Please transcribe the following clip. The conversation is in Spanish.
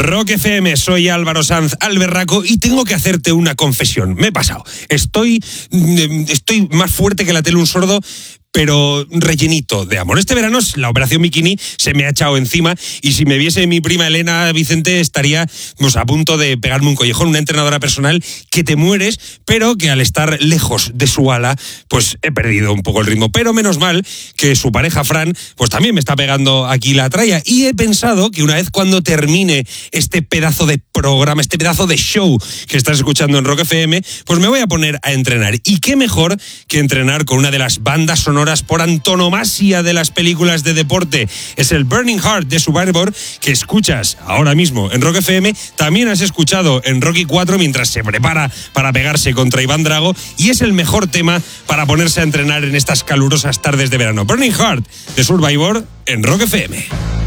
Rock FM, soy Álvaro Sanz Alberraco y tengo que hacerte una confesión. Me he pasado. Estoy más fuerte que la tele un sordo, pero rellenito de amor. Este verano la operación bikini se me ha echado encima y si me viese mi prima Elena Vicente estaría a punto de pegarme un collejón, una entrenadora personal que te mueres, pero que al estar lejos de su ala, pues he perdido un poco el ritmo. Pero menos mal que su pareja Fran, pues también me está pegando aquí la tralla y he pensado que una vez cuando termine este pedazo de programa, este pedazo de show que estás escuchando en Rock FM, pues me voy a poner a entrenar. Y qué mejor que entrenar con una de las bandas sonoras por antonomasia de las películas de deporte. Es el Burning Heart de Survivor que escuchas ahora mismo en Rock FM. También has escuchado en Rocky 4 mientras se prepara para pegarse contra Iván Drago y es el mejor tema para ponerse a entrenar en estas calurosas tardes de verano. Burning Heart de Survivor en Rock FM.